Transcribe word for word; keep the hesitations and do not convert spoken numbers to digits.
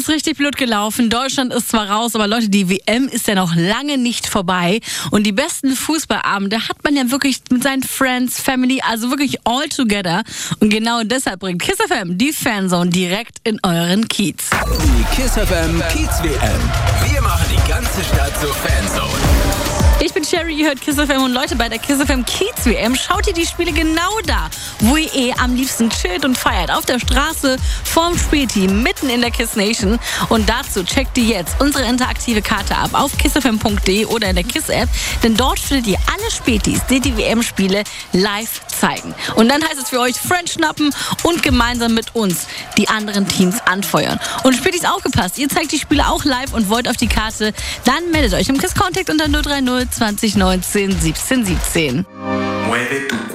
ist richtig blöd gelaufen. Deutschland ist zwar raus, aber Leute, die W M ist ja noch lange nicht vorbei. Und die besten Fußballabende hat man ja wirklich mit seinen Friends, Family, also wirklich all together. Und genau deshalb bringt KISS F M die Fanzone direkt in euren Kiez. Die KISS F M Kiez W M. Wir machen die ganze Stadt zur Fanzone. Ich bin Sherry, ihr hört KISS F M und Leute, bei der KISS F M Kiez W M schaut ihr die Spiele genau da, wo ihr eh am liebsten chillt und feiert. Auf der Straße, vorm Späti, mitten in der KISS Nation. Und dazu checkt ihr jetzt unsere interaktive Karte ab auf kissfm punkt de oder in der KISS-App, denn dort findet ihr alle Spätis, die die W M-Spiele live zeigen. Und dann heißt es für euch Friends schnappen und gemeinsam mit uns die anderen Teams anfeuern. Und Spätis aufgepasst, ihr zeigt die Spiele auch live und wollt auf die Karte, dann meldet euch im KISS Contact unter null drei null zwanzig neunzehn siebzehn siebzehn.